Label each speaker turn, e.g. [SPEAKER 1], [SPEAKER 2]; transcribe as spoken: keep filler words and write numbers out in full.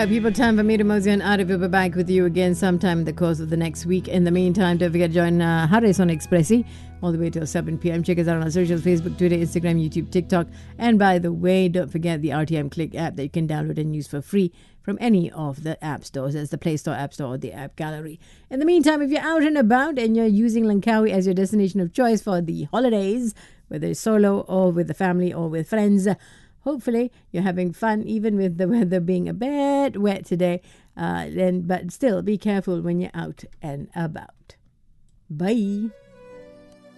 [SPEAKER 1] right, people, time for me to mosey on out. We'll be back with you again sometime in the course of the next week. In the meantime, don't forget to join uh, Haris on Expressi all the way till seven p.m. Check us out on our socials, Facebook, Twitter, Instagram, YouTube, TikTok. And by the way, don't forget the R T M Click app that you can download and use for free from any of the app stores. That's the Play Store, App Store, or the App Gallery. In the meantime, if you're out and about and you're using Langkawi as your destination of choice for the holidays, whether it's solo or with the family or with friends, hopefully you're having fun, even with the weather being a bit wet today. Uh, then, but still, be careful when you're out and about. Bye.